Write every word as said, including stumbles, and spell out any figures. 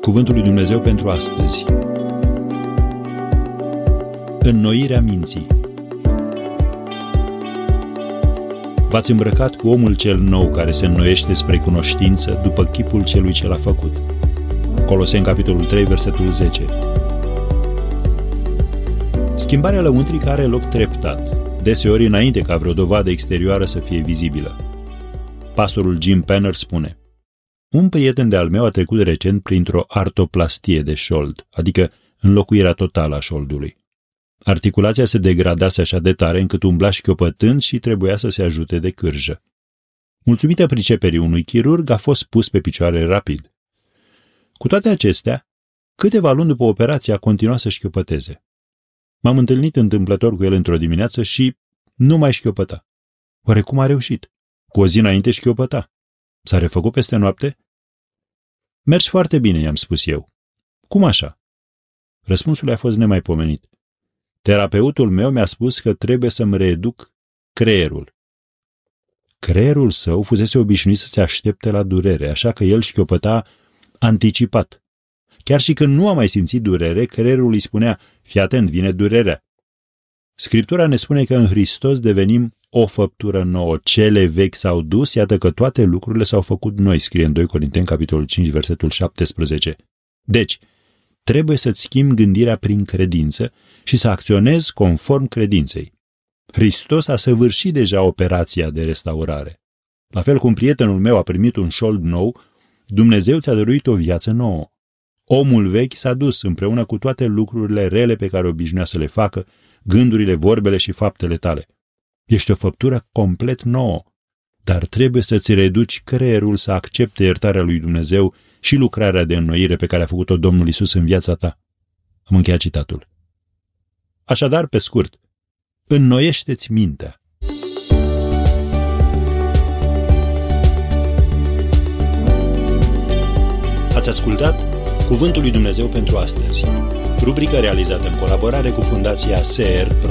Cuvântul lui Dumnezeu pentru astăzi. Înnoirea minții. V-ați îmbrăcat cu omul cel nou care se înnoiește spre cunoștință după chipul celui ce l-a făcut. Coloseni, capitolul trei, versetul zece. Schimbarea lăuntrică are loc treptat, deseori înainte ca vreo dovadă exterioară să fie vizibilă. Pastorul Jim Penner spune: un prieten de-al meu a trecut recent printr-o artoplastie de șold, adică înlocuirea totală a șoldului. Articulația se degradase așa de tare încât umbla șchiopătând și trebuia să se ajute de cârjă. Mulțumită priceperii unui chirurg, a fost pus pe picioare rapid. Cu toate acestea, câteva luni după operație a continuat să șchiopăteze. M-am întâlnit întâmplător cu el într-o dimineață și nu mai șchiopăta. Oare cum a reușit? Cu o zi înainte șchiopăta. S-a refăcut peste noapte? Mergi foarte bine, i-am spus eu. Cum așa? Răspunsul a fost nemaipomenit. Terapeutul meu mi-a spus că trebuie să-mi reeduc creierul. Creierul său fusese obișnuit să se aștepte la durere, așa că el șchiopăta anticipat. Chiar și când nu a mai simțit durere, creierul îi spunea: fii atent, vine durerea. Scriptura ne spune că în Hristos devenim o făptură nouă. Cele vechi s-au dus, iată că toate lucrurile s-au făcut noi, scrie în doi Corinteni, capitolul cinci, versetul șaptesprezece. Deci, trebuie să-ți schimbi gândirea prin credință și să acționezi conform credinței. Hristos a săvârșit deja operația de restaurare. La fel cum prietenul meu a primit un șold nou, Dumnezeu ți-a dăruit o viață nouă. Omul vechi s-a dus împreună cu toate lucrurile rele pe care obișnuia să le facă, gândurile, vorbele și faptele tale. Ești o făptură complet nouă, dar trebuie să-ți reduci creierul să accepte iertarea lui Dumnezeu și lucrarea de înnoire pe care a făcut-o Domnul Iisus în viața ta. Am încheiat citatul. Așadar, pe scurt, înnoiește-ți mintea. Ați ascultat Cuvântul lui Dumnezeu pentru astăzi, rubrică realizată în colaborare cu Fundația S E R